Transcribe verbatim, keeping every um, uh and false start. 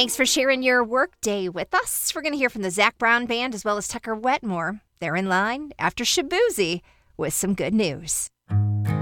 Thanks for sharing your workday with us. We're going to hear from the Zac Brown Band as well as Tucker Wetmore. They're in line after Shaboozey with some good news.